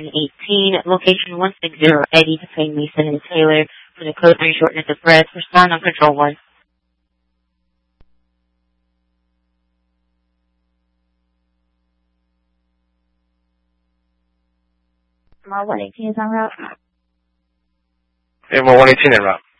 18, location 160 Eddie between Mason and Taylor for the code 3 shortness of breath. Respond on control 1. Mall 118 is en route. Yeah, Mall 118 en route.